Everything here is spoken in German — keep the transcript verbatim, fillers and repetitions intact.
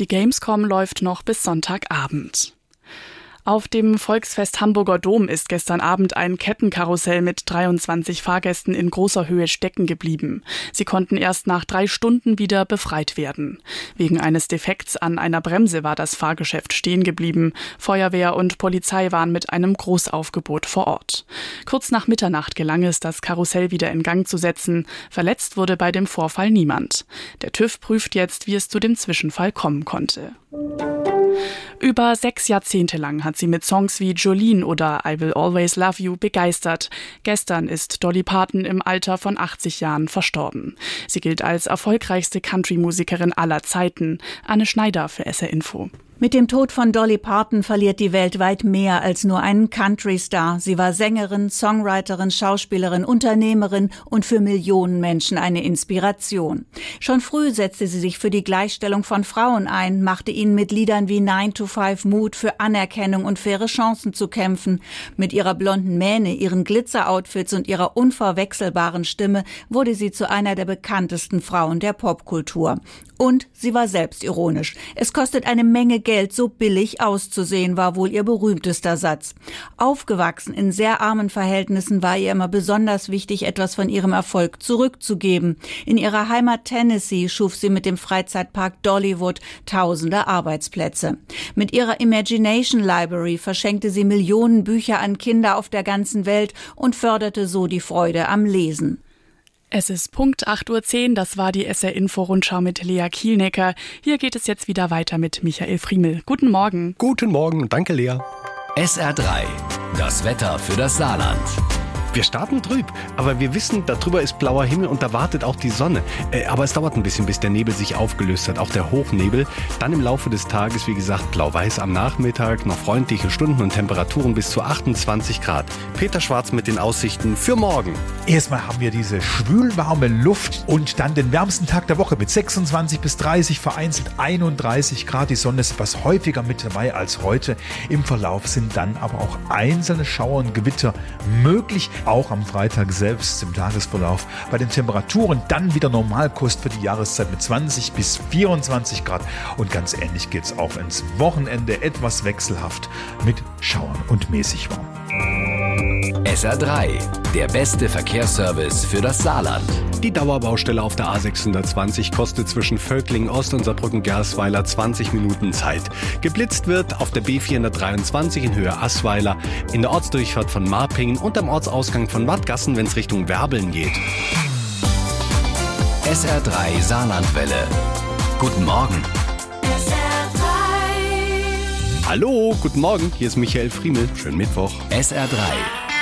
die Gamescom läuft noch bis Sonntagabend. Auf dem Volksfest Hamburger Dom ist gestern Abend ein Kettenkarussell mit dreiundzwanzig Fahrgästen in großer Höhe stecken geblieben. Sie konnten erst nach drei Stunden wieder befreit werden. Wegen eines Defekts an einer Bremse war das Fahrgeschäft stehen geblieben. Feuerwehr und Polizei waren mit einem Großaufgebot vor Ort. Kurz nach Mitternacht gelang es, das Karussell wieder in Gang zu setzen. Verletzt wurde bei dem Vorfall niemand. Der TÜV prüft jetzt, wie es zu dem Zwischenfall kommen konnte. Über sechs Jahrzehnte lang hat sie mit Songs wie Jolene oder I Will Always Love You begeistert. Gestern ist Dolly Parton im Alter von achtzig Jahren verstorben. Sie gilt als erfolgreichste Country-Musikerin aller Zeiten. Anne Schneider für S R Info. Mit dem Tod von Dolly Parton verliert die Welt weit mehr als nur einen Country-Star. Sie war Sängerin, Songwriterin, Schauspielerin, Unternehmerin und für Millionen Menschen eine Inspiration. Schon früh setzte sie sich für die Gleichstellung von Frauen ein, machte ihnen mit Liedern wie nine to five Mut, für Anerkennung und faire Chancen zu kämpfen. Mit ihrer blonden Mähne, ihren Glitzer-Outfits und ihrer unverwechselbaren Stimme wurde sie zu einer der bekanntesten Frauen der Popkultur. Und sie war selbstironisch. Es kostet eine Menge Geld, so billig auszusehen, war wohl ihr berühmtester Satz. Aufgewachsen in sehr armen Verhältnissen war ihr immer besonders wichtig, etwas von ihrem Erfolg zurückzugeben. In ihrer Heimat Tennessee schuf sie mit dem Freizeitpark Dollywood tausende Arbeitsplätze. Mit ihrer Imagination Library verschenkte sie Millionen Bücher an Kinder auf der ganzen Welt und förderte so die Freude am Lesen. Es ist Punkt acht Uhr zehn, das war die S R-Info-Rundschau mit Lea Kielnecker. Hier geht es jetzt wieder weiter mit Michael Friemel. Guten Morgen. Guten Morgen, danke Lea. S R drei, das Wetter für das Saarland. Wir starten trüb, aber wir wissen, darüber ist blauer Himmel und da wartet auch die Sonne. Äh, aber es dauert ein bisschen, bis der Nebel sich aufgelöst hat, auch der Hochnebel. Dann im Laufe des Tages, wie gesagt, blau-weiß am Nachmittag, noch freundliche Stunden und Temperaturen bis zu achtundzwanzig Grad. Peter Schwarz mit den Aussichten für morgen. Erstmal haben wir diese schwülwarme Luft und dann den wärmsten Tag der Woche mit sechsundzwanzig bis dreißig, vereinzelt einunddreißig Grad. Die Sonne ist etwas häufiger mit dabei als heute. Im Verlauf sind dann aber auch einzelne Schauer und Gewitter möglich. Auch am Freitag selbst im Tagesverlauf. Bei den Temperaturen dann wieder Normalkost für die Jahreszeit mit zwanzig bis vierundzwanzig Grad. Und ganz ähnlich geht es auch ins Wochenende, etwas wechselhaft mit Schauern und mäßig warm. S R drei, der beste Verkehrsservice für das Saarland. Die Dauerbaustelle auf der A sechshundertzwanzig kostet zwischen Völklingen Ost und Saarbrücken-Gersweiler zwanzig Minuten Zeit. Geblitzt wird auf der B vierhundertdreiundzwanzig in Höhe Assweiler, in der Ortsdurchfahrt von Marpingen und am Ortsausgang von Wattgassen, wenn es Richtung Werbeln geht. S R drei Saarlandwelle. Guten Morgen. S R drei. Hallo, guten Morgen, hier ist Michael Friemel. Schönen Mittwoch. S R drei.